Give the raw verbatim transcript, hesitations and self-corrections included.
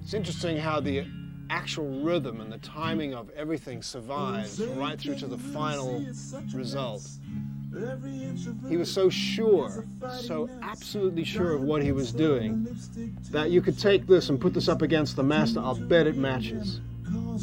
It's interesting how the actual rhythm and the timing of everything survives right through to the final result. He was so sure, so absolutely sure of what he was doing, that you could take this and put this up against the master. I'll bet it matches.